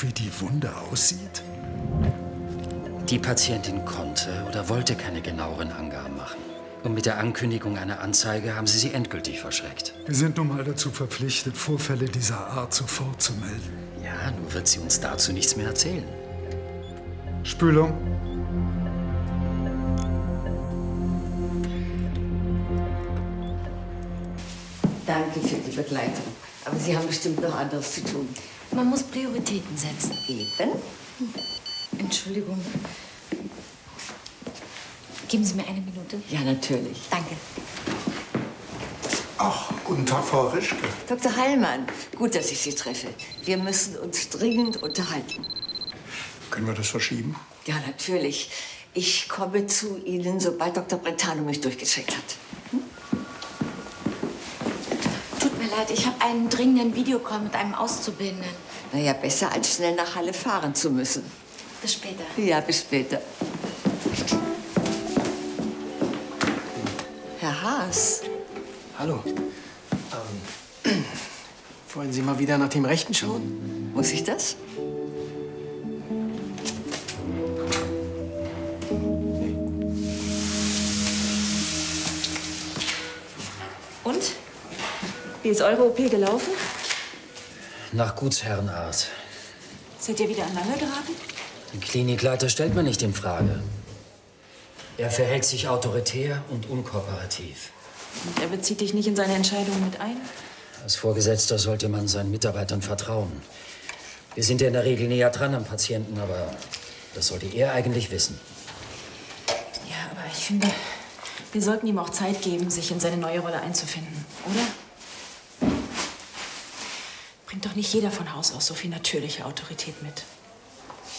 wie die Wunde aussieht? Die Patientin konnte oder wollte keine genaueren Angaben machen. Und mit der Ankündigung einer Anzeige haben Sie sie endgültig verschreckt. Wir sind nun mal dazu verpflichtet, Vorfälle dieser Art sofort zu melden. Ja, nur wird sie uns dazu nichts mehr erzählen. Spülung. Danke für die Begleitung. Aber Sie haben bestimmt noch anderes zu tun. Man muss Prioritäten setzen. Eben. Entschuldigung. Geben Sie mir eine Minute? Ja, natürlich. Danke. Ach, guten Tag, Frau Rischke. Dr. Heilmann, gut, dass ich Sie treffe. Wir müssen uns dringend unterhalten. Können wir das verschieben? Ja, natürlich. Ich komme zu Ihnen, sobald Dr. Brentano mich durchgecheckt hat. Tut mir leid, ich habe einen dringenden Videocall mit einem Auszubildenden. Na ja, besser als schnell nach Halle fahren zu müssen. Bis später. Ja, bis später. Herr Haas. Hallo. Wollen Sie mal wieder nach dem Rechten schauen? Muss ich das? Und? Wie ist eure OP gelaufen? Nach Gutsherrenart. Seid ihr wieder an der Höhe geraten? Den Klinikleiter stellt man nicht in Frage. Er verhält sich autoritär und unkooperativ. Und er bezieht dich nicht in seine Entscheidungen mit ein? Als Vorgesetzter sollte man seinen Mitarbeitern vertrauen. Wir sind ja in der Regel näher dran am Patienten, aber das sollte er eigentlich wissen. Ja, aber ich finde, wir sollten ihm auch Zeit geben, sich in seine neue Rolle einzufinden, oder? Bringt doch nicht jeder von Haus aus so viel natürliche Autorität mit.